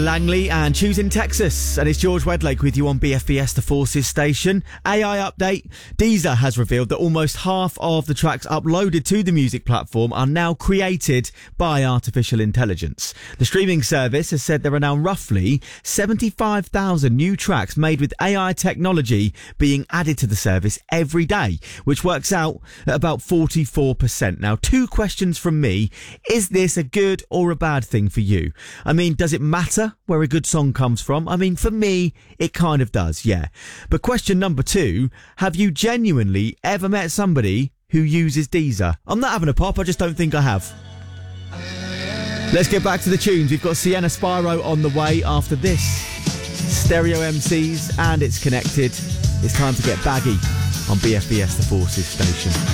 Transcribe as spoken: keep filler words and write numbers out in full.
Langley and Choosing Texas, and it's George Wedlake with you on B F B S The Forces station. A I update. Deezer has revealed that almost half of the tracks uploaded to the music platform are now created by artificial intelligence. The streaming service has said there are now roughly seventy-five thousand new tracks made with A I technology being added to the service every day, which works out at about forty-four percent. Now, two questions from me. Is this a good or a bad thing for you? I mean, does it matter where a good song comes from? I mean, for me, it kind of does, yeah. But question number two, have you genuinely ever met somebody who uses Deezer? I'm not having a pop, I just don't think I have. Let's get back to the tunes. We've got Sienna Spyro on the way after this. Stereo M Cs, and it's connected. It's time to get baggy on B F B S The Forces station.